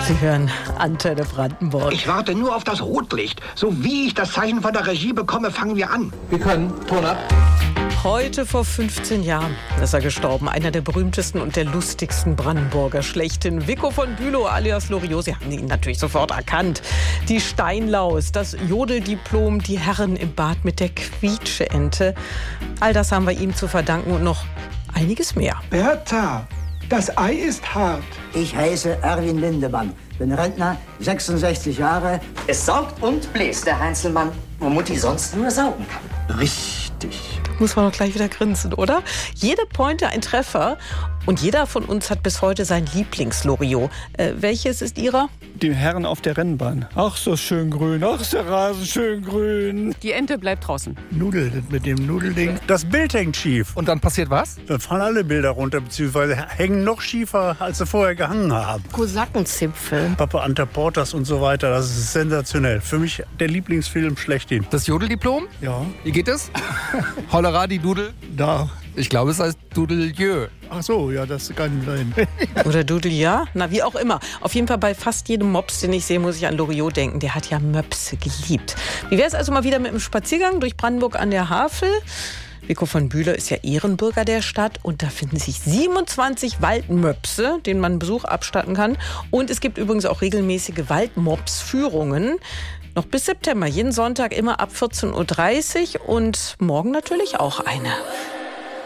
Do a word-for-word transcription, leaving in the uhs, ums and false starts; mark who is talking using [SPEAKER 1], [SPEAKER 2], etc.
[SPEAKER 1] Sie hören Antenne Brandenburg.
[SPEAKER 2] Ich warte nur auf das Rotlicht. So wie ich das Zeichen von der Regie bekomme, fangen wir an.
[SPEAKER 3] Wir können. Ton ab.
[SPEAKER 1] Heute vor fünfzehn Jahren ist er gestorben. Einer der berühmtesten und der lustigsten Brandenburger schlechthin. Vico von Bülow alias Loriot. Sie haben ihn natürlich sofort erkannt. Die Steinlaus, das Jodeldiplom, die Herren im Bad mit der Quietscheente. All das haben wir ihm zu verdanken und noch einiges mehr.
[SPEAKER 4] Bertha, das Ei ist hart.
[SPEAKER 5] Ich heiße Erwin Lindemann, bin Rentner, sechsundsechzig Jahre.
[SPEAKER 6] Es saugt und bläst der Heinzelmann, wo Mutti sonst nur saugen kann.
[SPEAKER 5] Richtig.
[SPEAKER 1] Muss man doch gleich wieder grinsen, oder? Jede Pointe ein Treffer. Und jeder von uns hat bis heute sein Lieblings-Loriot. Äh, welches ist Ihrer?
[SPEAKER 7] Die Herren auf der Rennbahn. Ach, so schön grün. Ach, ist der Rasen schön grün.
[SPEAKER 8] Die Ente bleibt draußen.
[SPEAKER 9] Nudel mit dem Nudelding. Das Bild hängt schief.
[SPEAKER 3] Und dann passiert was?
[SPEAKER 9] Dann fallen alle Bilder runter, beziehungsweise hängen noch schiefer, als sie vorher gehangen haben.
[SPEAKER 1] Kosakenzipfel.
[SPEAKER 9] Papa Ante Portas und so weiter, das ist sensationell. Für mich der Lieblingsfilm schlechthin.
[SPEAKER 3] Das Jodeldiplom?
[SPEAKER 9] Ja.
[SPEAKER 3] Wie geht es? Hollera, die Dudel?
[SPEAKER 9] Da.
[SPEAKER 3] Ich glaube, es heißt Dudelieu.
[SPEAKER 9] Ach so, ja, das kann sein.
[SPEAKER 1] Oder Dudelia? Na, wie auch immer. Auf jeden Fall bei fast jedem Mops, den ich sehe, muss ich an Loriot denken. Der hat ja Möpse geliebt. Wie wäre es also mal wieder mit einem Spaziergang durch Brandenburg an der Havel? Vico von Bülow ist ja Ehrenbürger der Stadt und da finden sich siebenundzwanzig Waldmöpse, denen man Besuch abstatten kann. Und es gibt übrigens auch regelmäßige Waldmops-Führungen. Noch bis September, jeden Sonntag immer ab vierzehn Uhr dreißig und morgen natürlich auch eine.